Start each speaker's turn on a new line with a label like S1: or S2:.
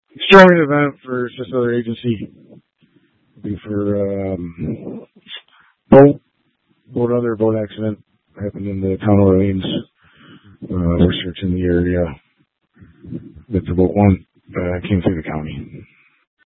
S1: Strong event for just another agency. Be for other boat accident happened in the town of Orleans. We're searching the area. That's about one came through the county.